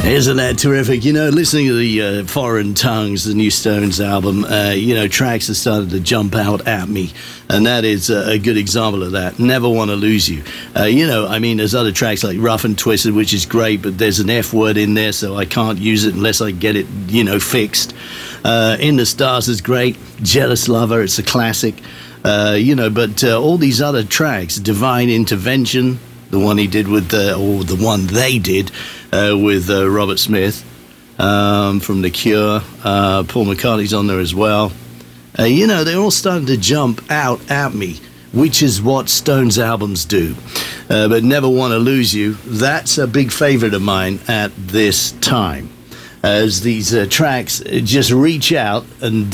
Isn't that terrific? You know, listening to the Foreign Tongues, the new Stones album, tracks have started to jump out at me. And that is a good example of that. Never Want to Lose You. There's other tracks like Rough and Twisted, which is great, but there's an F word in there, so I can't use it unless I get it, fixed. In the Stars is great. Jealous Lover, it's a classic. But all these other tracks, Divine Intervention, the one he did with, or the one they did with Robert Smith from The Cure. Paul McCartney's on there as well. They're all starting to jump out at me, which is what Stones albums do. But Never Want to Lose You, that's a big favorite of mine at this time, as these tracks just reach out and,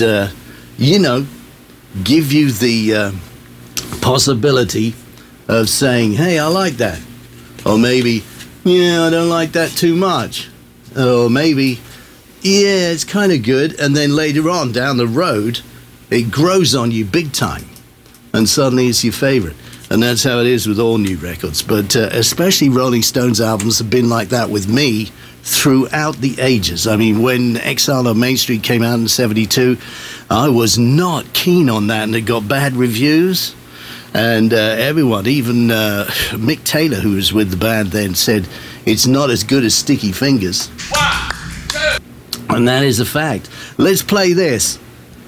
give you the possibility of saying, hey, I like that. Or maybe, I don't like that too much. Or maybe, it's kind of good. And then later on down the road, it grows on you big time. And suddenly it's your favorite. And that's how it is with all new records. But especially Rolling Stones albums have been like that with me throughout the ages. I mean, when Exile on Main Street came out in 72, I was not keen on that, and it got bad reviews. And everyone, even Mick Taylor, who was with the band then, said it's not as good as Sticky Fingers. 1, 2. And that is a fact. Let's play this.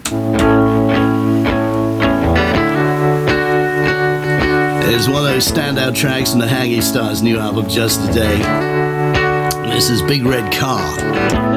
It's one of those standout tracks from the Hanging Stars new album, Just a Day. This is Big Red Car.